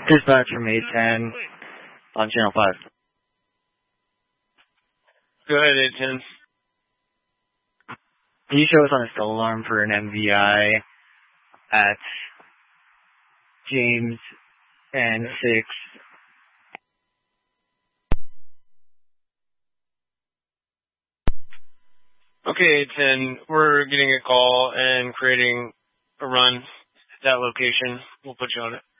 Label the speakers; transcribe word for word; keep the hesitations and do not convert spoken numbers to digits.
Speaker 1: Dispatch from eight ten on Channel five.
Speaker 2: Go ahead, eight ten.
Speaker 1: Can you show us on a stall alarm for an M V I at James and six?
Speaker 2: Okay, eight ten. We're getting a call and creating a run at that location. We'll put you on it.